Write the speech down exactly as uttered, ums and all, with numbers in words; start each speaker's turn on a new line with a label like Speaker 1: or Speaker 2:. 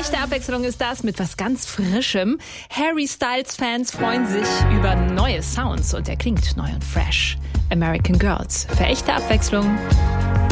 Speaker 1: Echte Abwechslung ist das mit was ganz Frischem. Harry Styles-Fans freuen sich über neue Sounds und er klingt neu und fresh. American Girls. Für echte Abwechslung.